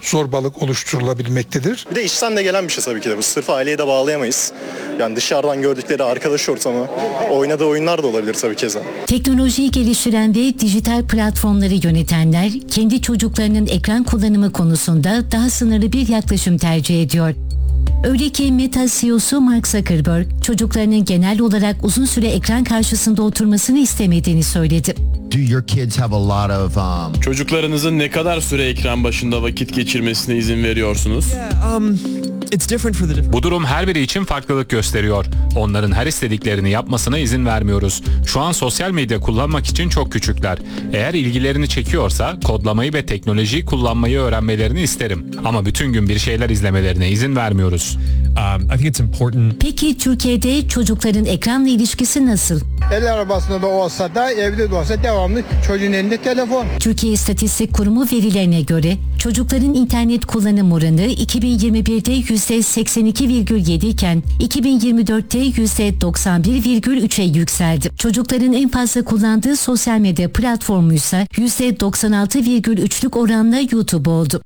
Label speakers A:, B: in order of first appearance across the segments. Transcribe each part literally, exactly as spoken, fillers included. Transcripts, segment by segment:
A: zorbalık oluşturulabilmektedir.
B: Bir de işten de gelen bir şey tabii ki de bu. Sırf aileye de bağlayamayız. Yani dışarıdan gördükleri arkadaş ortamı, oynadığı oyunlar da olabilir tabii keza.
C: Teknolojiyi geliştiren ve dijital platformları yönetenler kendi çocuklarının ekran kullanımı konusunda daha sınırlı bir yaklaşım tercih ediyor. Öyle ki Meta C E O'su Mark Zuckerberg, çocuklarının genel olarak uzun süre ekran karşısında oturmasını istemediğini söyledi.
D: Do your kids have a lot of um
E: Çocuklarınızın ne kadar süre ekran başında vakit geçirmesine izin veriyorsunuz?
F: Yeah, um, it's different for the different.
G: Bu durum her biri için farklılık gösteriyor. Onların her istediklerini yapmasına izin vermiyoruz. Şu an sosyal medya kullanmak için çok küçükler. Eğer ilgilerini çekiyorsa kodlamayı ve teknolojiyi kullanmayı öğrenmelerini isterim. Ama bütün gün bir şeyler izlemelerine izin vermiyoruz.
F: Um, I think it's important.
C: Peki Türkiye'de çocukların ekranla ilişkisi nasıl?
H: El arabasında da olsa da evde de olsa devamlı çocuğun elinde telefon.
C: Türkiye İstatistik Kurumu verilerine göre çocukların internet kullanım oranı iki bin yirmi birde yüzde seksen iki virgül yedi iken iki bin yirmi dörtte yüzde doksan bir virgül üçe yükseldi. Çocukların en fazla kullandığı sosyal medya platformu ise yüzde doksan altı virgül üçlük oranla YouTube oldu.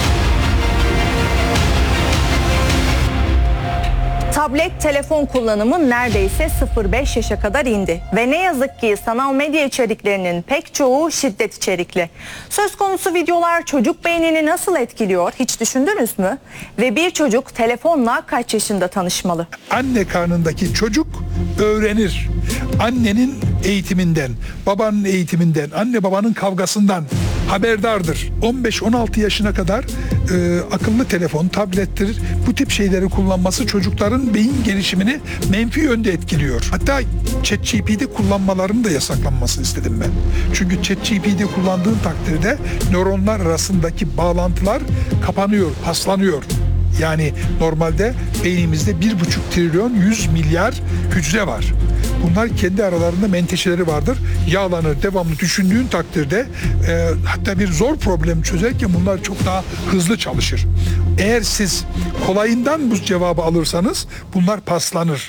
I: Tablet, telefon kullanımı neredeyse sıfır beş yaşa kadar indi. Ve ne yazık ki sanal medya içeriklerinin pek çoğu şiddet içerikli. Söz konusu videolar çocuk beynini nasıl etkiliyor hiç düşündünüz mü? Ve bir çocuk telefonla kaç yaşında tanışmalı?
A: Anne karnındaki çocuk öğrenir. Annenin eğitiminden, babanın eğitiminden, anne babanın kavgasından haberdardır. on beş on altı yaşına kadar e, akıllı telefon, tablettir, bu tip şeyleri kullanması çocukların beyin gelişimini menfi yönde etkiliyor. Hatta ChatGPT kullanmalarının da yasaklanmasını istedim ben. Çünkü ChatGPT kullandığın takdirde nöronlar arasındaki bağlantılar kapanıyor, paslanıyor. Yani normalde beynimizde bir buçuk trilyon yüz milyar hücre var. Bunlar kendi aralarında menteşeleri vardır. Yağlanır, devamlı düşündüğün takdirde e, hatta bir zor problem çözerken bunlar çok daha hızlı çalışır. Eğer siz kolayından bu cevabı alırsanız bunlar paslanır.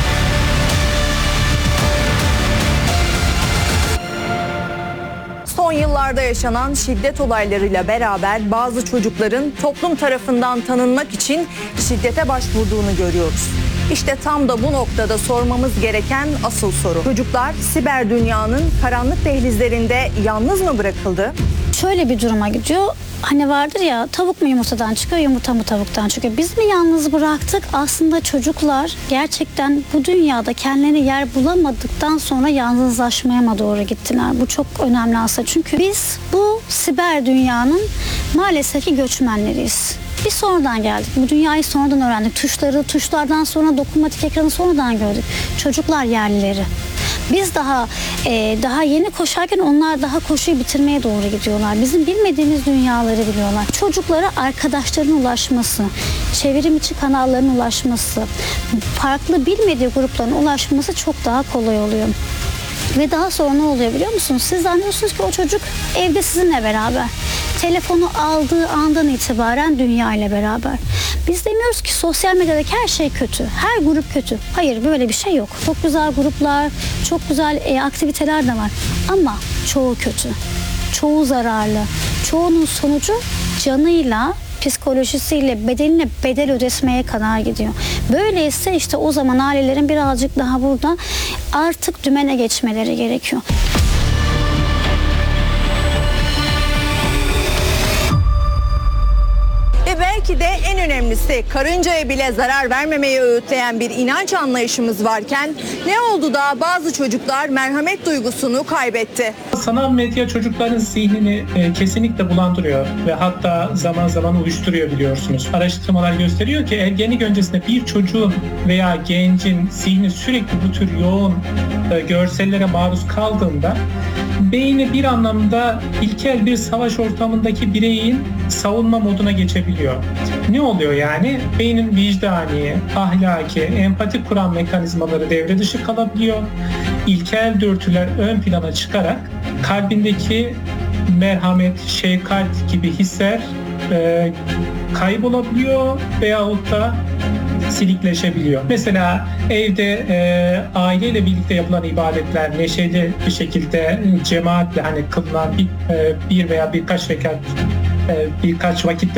I: Son yıllarda yaşanan şiddet olaylarıyla beraber bazı çocukların toplum tarafından tanınmak için şiddete başvurduğunu görüyoruz. İşte tam da bu noktada sormamız gereken asıl soru. Çocuklar siber dünyanın karanlık dehlizlerinde yalnız mı bırakıldı?
J: Şöyle bir duruma gidiyor. Hani vardır ya, tavuk mu yumurtadan çıkıyor, yumurta mı tavuktan çıkıyor. Biz mi yalnız bıraktık? Aslında çocuklar gerçekten bu dünyada kendilerine yer bulamadıktan sonra yalnızlaşmaya mı doğru gittiler? Bu çok önemli aslında. Çünkü biz bu siber dünyanın maalesef ki göçmenleriyiz. Biz sonradan geldik. Bu dünyayı sonradan öğrendik. Tuşları, tuşlardan sonra dokunmatik ekranı sonradan gördük. Çocuklar yerlileri. Biz daha e, daha yeni koşarken onlar daha koşuyu bitirmeye doğru gidiyorlar. Bizim bilmediğimiz dünyaları biliyorlar. Çocuklara arkadaşların ulaşması, çevrim içi kanalların ulaşması, farklı bilmediği grupların ulaşması çok daha kolay oluyor. Ve daha sonra ne oluyor biliyor musunuz? Siz anlıyorsunuz ki o çocuk evde sizinle beraber. Telefonu aldığı andan itibaren dünya ile beraber. Biz demiyoruz ki sosyal medyadaki her şey kötü. Her grup kötü. Hayır, böyle bir şey yok. Çok güzel gruplar, çok güzel e, aktiviteler de var. Ama çoğu kötü. Çoğu zararlı. Çoğunun sonucu canıyla, psikolojisiyle, bedenine bedel ödetmeye kadar gidiyor. Böyleyse işte o zaman ailelerin birazcık daha burada artık dümene geçmeleri gerekiyor.
I: Ve belki de en önemlisi, karıncaya bile zarar vermemeyi öğütleyen bir inanç anlayışımız varken ne oldu da bazı çocuklar merhamet duygusunu kaybetti?
K: Sanal medya çocukların zihnini e, kesinlikle bulandırıyor ve hatta zaman zaman uyuşturuyor biliyorsunuz. Araştırmalar gösteriyor ki ergenlik öncesinde bir çocuğun veya gencin zihni sürekli bu tür yoğun e, görsellere maruz kaldığında beyni bir anlamda ilkel bir savaş ortamındaki bireyin savunma moduna geçebiliyor. Ne oluyor yani? Beynin vicdani, ahlaki, empati kuran mekanizmaları devre dışı kalabiliyor. İlkel dürtüler ön plana çıkarak kalbindeki merhamet, şefkat gibi hisler e, kaybolabiliyor veyahut da silikleşebiliyor. Mesela evde e, aileyle birlikte yapılan ibadetler neşeli bir şekilde cemaatle hani kılınan bir, e, bir veya birkaç rekat e, birkaç vakit